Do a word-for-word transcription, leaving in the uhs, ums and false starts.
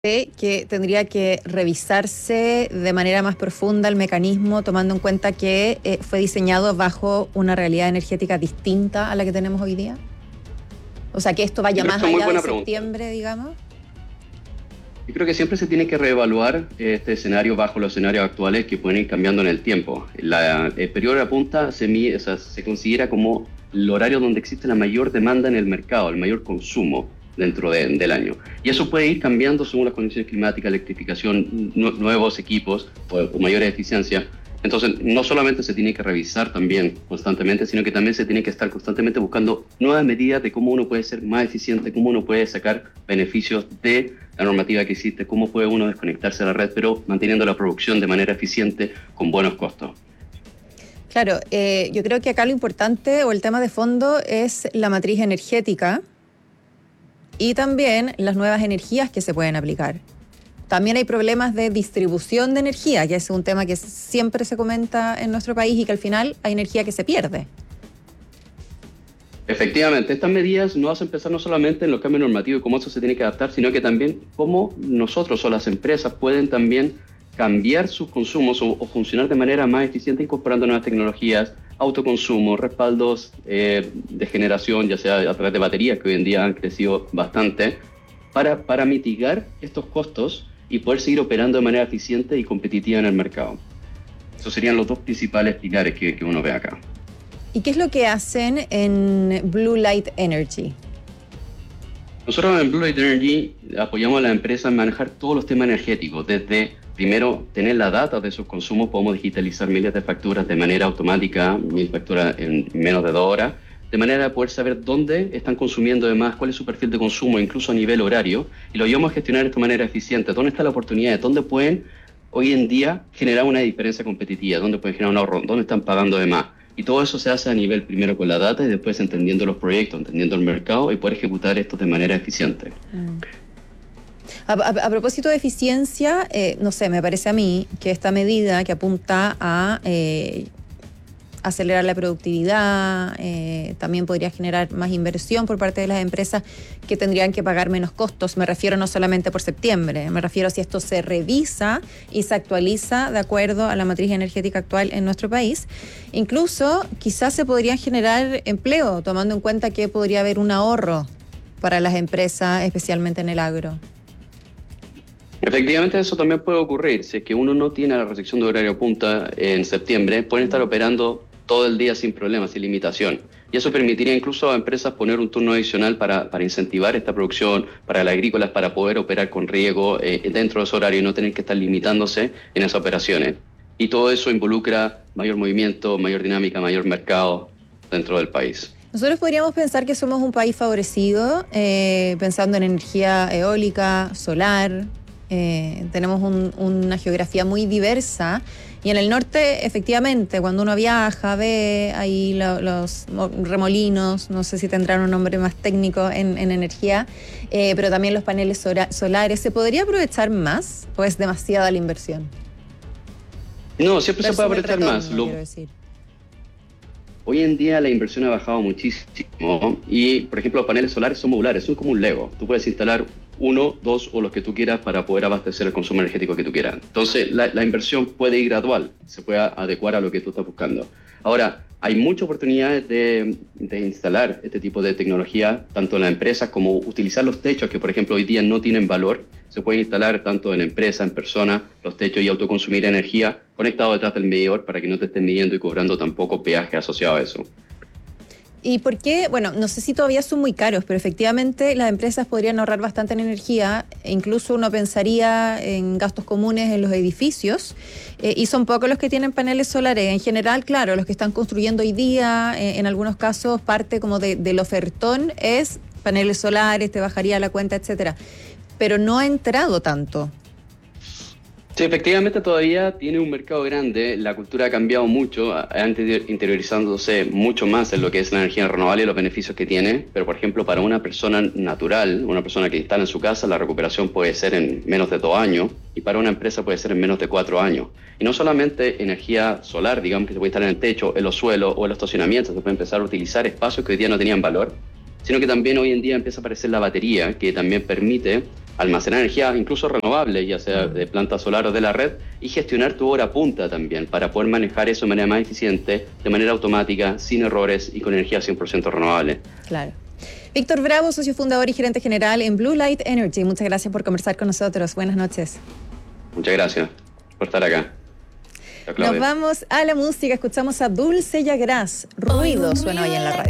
Que tendría que revisarse de manera más profunda el mecanismo, tomando en cuenta que eh, fue diseñado bajo una realidad energética distinta a la que tenemos hoy día? O sea, que esto vaya más allá de septiembre, digamos. Yo creo que siempre se tiene que reevaluar este escenario bajo los escenarios actuales que pueden ir cambiando en el tiempo. La, el periodo de punta se, mide, o sea, se considera como el horario donde existe la mayor demanda en el mercado, el mayor consumo dentro de, del año. Y eso puede ir cambiando según las condiciones climáticas, electrificación, nu nuevos equipos o, o mayor eficiencia. Entonces, no solamente se tiene que revisar también constantemente, sino que también se tiene que estar constantemente buscando nuevas medidas de cómo uno puede ser más eficiente, cómo uno puede sacar beneficios de la normativa que existe, cómo puede uno desconectarse de la red, pero manteniendo la producción de manera eficiente con buenos costos. Claro, eh, yo creo que acá lo importante o el tema de fondo es la matriz energética y también las nuevas energías que se pueden aplicar. También hay problemas de distribución de energía, que es un tema que siempre se comenta en nuestro país y que al final hay energía que se pierde. Efectivamente, estas medidas no hacen pensar no solamente en los cambios normativos y cómo eso se tiene que adaptar, sino que también cómo nosotros o las empresas pueden también cambiar sus consumos o, o funcionar de manera más eficiente incorporando nuevas tecnologías, autoconsumo, respaldos eh, de generación, ya sea a través de baterías, que hoy en día han crecido bastante, para, para mitigar estos costos y poder seguir operando de manera eficiente y competitiva en el mercado. Esos serían los dos principales pilares que, que uno ve acá. ¿Y qué es lo que hacen en Blue Light Energy? Nosotros en Blue Light Energy apoyamos a las empresas en manejar todos los temas energéticos, desde primero tener la data de sus consumos, podemos digitalizar miles de facturas de manera automática, mil facturas en menos de dos horas, de manera de poder saber dónde están consumiendo además, cuál es su perfil de consumo, incluso a nivel horario, y lo ayudamos a gestionar de esta manera eficiente. ¿Dónde está la oportunidad? ¿Dónde pueden hoy en día generar una diferencia competitiva? ¿Dónde pueden generar un ahorro? ¿Dónde están pagando de más? Y todo eso se hace a nivel primero con la data y después entendiendo los proyectos, entendiendo el mercado y poder ejecutar esto de manera eficiente. Mm. A, a, a propósito de eficiencia, eh, no sé, me parece a mí que esta medida que apunta a eh, acelerar la productividad, eh, también podría generar más inversión por parte de las empresas que tendrían que pagar menos costos. Me refiero no solamente por septiembre, me refiero a si esto se revisa y se actualiza de acuerdo a la matriz energética actual en nuestro país. Incluso quizás se podría generar empleo, tomando en cuenta que podría haber un ahorro para las empresas, especialmente en el agro. Efectivamente, eso también puede ocurrir. Si es que uno no tiene la restricción de horario punta en septiembre, pueden estar operando todo el día sin problemas, sin limitación. Y eso permitiría incluso a empresas poner un turno adicional para, para incentivar esta producción, para las agrícolas, para poder operar con riego eh, dentro de ese horario y no tener que estar limitándose en esas operaciones. Y todo eso involucra mayor movimiento, mayor dinámica, mayor mercado dentro del país. Nosotros podríamos pensar que somos un país favorecido, eh, pensando en energía eólica, solar. Eh, tenemos un, una geografía muy diversa y en el norte efectivamente cuando uno viaja ve ahí lo, los remolinos, no sé si tendrán un nombre más técnico en, en energía, eh, pero también los paneles sora, solares. ¿Se podría aprovechar más o es demasiada la inversión? No, siempre se puede aprovechar retorno, más. Lo... quiero decir. Hoy en día la inversión ha bajado muchísimo y, por ejemplo, los paneles solares son modulares, son como un Lego. Tú puedes instalar uno, dos o los que tú quieras para poder abastecer el consumo energético que tú quieras. Entonces, la, la inversión puede ir gradual, se puede adecuar a lo que tú estás buscando. Ahora, hay muchas oportunidades de, de instalar este tipo de tecnología, tanto en las empresas como utilizar los techos que, por ejemplo, hoy día no tienen valor. Se pueden instalar tanto en empresa, en persona, los techos y autoconsumir energía conectado detrás del medidor para que no te estén midiendo y cobrando tampoco peaje asociado a eso. ¿Y por qué? Bueno, no sé si todavía son muy caros, pero efectivamente las empresas podrían ahorrar bastante en energía, e incluso uno pensaría en gastos comunes en los edificios, eh, y son pocos los que tienen paneles solares. En general, claro, los que están construyendo hoy día, eh, en algunos casos, parte como de, del ofertón es paneles solares, te bajaría la cuenta, etcétera. Pero no ha entrado tanto. Sí, efectivamente todavía tiene un mercado grande, la cultura ha cambiado mucho, ha interiorizándose mucho más en lo que es la energía renovable y los beneficios que tiene, pero por ejemplo para una persona natural, una persona que instala en su casa, la recuperación puede ser en menos de dos años y para una empresa puede ser en menos de cuatro años. Y no solamente energía solar, digamos que se puede instalar en el techo, en los suelos o en los estacionamientos, se puede empezar a utilizar espacios que hoy día no tenían valor, sino que también hoy en día empieza a aparecer la batería, que también permite almacenar energía incluso renovable, ya sea de planta solar o de la red, y gestionar tu hora punta también, para poder manejar eso de manera más eficiente, de manera automática, sin errores y con energía cien por ciento renovable. Claro. Víctor Bravo, socio fundador y gerente general en Blue Light Energy. Muchas gracias por conversar con nosotros. Buenas noches. Muchas gracias por estar acá. Nos vamos a la música. Escuchamos a Dulce Yagraz. Ruido suena hoy en la radio.